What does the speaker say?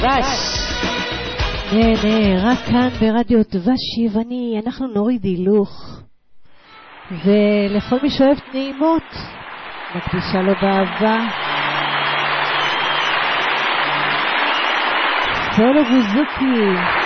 דבש. רק כאן ברדיו דבש יווני, אנחנו נוריד הילוך. ולכל מי שאוהב נעימות, מקדישה לו באהבה. סולו בוזוקי.